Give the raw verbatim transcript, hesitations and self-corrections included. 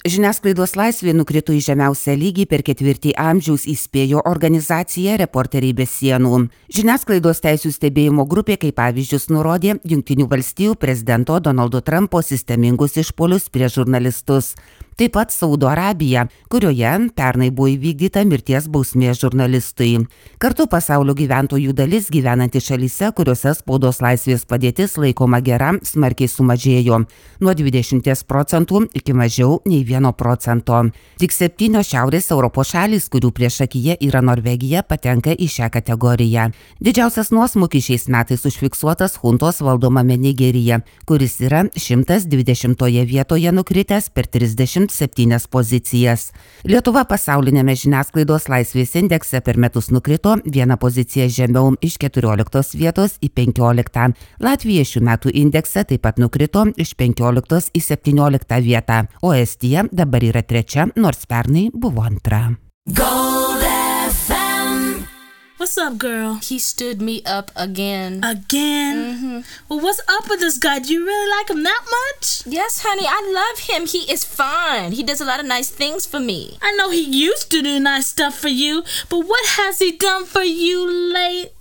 Žiniasklaidos laisvė nukrito į žemiausią lygį per ketvirtį amžiaus, įspėjo organizacija Reporteriai be sienų. Žiniasklaidos teisių stebėjimo grupė kaip pavyzdžius nurodė Jungtinių valstijų prezidento Donaldo Trumpo sistemingus išpuolius prieš žurnalistus. Taip pat Saudo Arabija, kurioje pernai buvo įvykdyta mirties bausmė žurnalistui. Kartu pasaulio gyventojų dalis gyvenanti šalyse, kuriuose spaudos laisvės padėtis laikoma gera, smarkiai sumažėjo nuo dvidešimties procentų iki mažiau nei vieno procento. Tik septynios Šiaurės Europos šalys, kurių priešakyje yra Norvegija, patenka į šią kategoriją. Didžiausias nuosmukis šiais metais užfiksuotas chuntos valdomame Nigerija, kuris yra šimtas dvidešimtoje vietoje nukritęs per trisdešimt septynias pozicijas. Lietuva pasaulinėme žiniasklaidos laisvės indekse per metus nukrito vieną poziciją žemiau iš keturioliktos vietos į penkioliktą. Latvija šių metų indekse taip pat nukrito iš penkioliktos į septynioliktą vietą, o Estija dabar yra trečia, nors pernai buvo antra. What's up, girl? He stood me up again. Again? Mm-hmm. Well, what's up with this guy? Do you really like him that much? Yes, honey, I love him. He is fine. He does a lot of nice things for me. I know he used to do nice stuff for you, but what has he done for you lately?